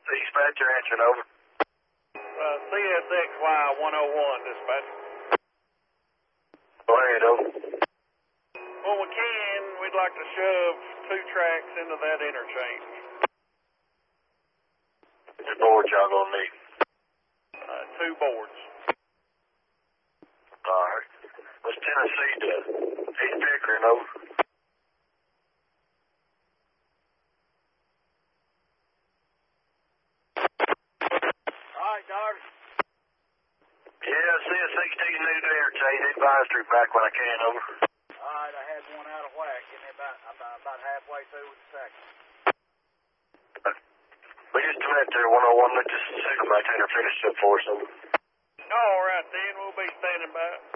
Dispatcher answering over. CSXY 101, dispatcher. Go ahead, over. When we can, we'd like to shove 2 tracks into that interchange. Which board y'all gonna need? 2 boards. Alright. What's Tennessee to East Pickering, over? Alright, Dog. Yeah, CS16 new to interchange. Advisory back when I can, over. Alright, I had one out of whack, and about halfway through with the second. We just left there 101. Let this super maintainer finish up for us, over. Alright then, we'll be standing by.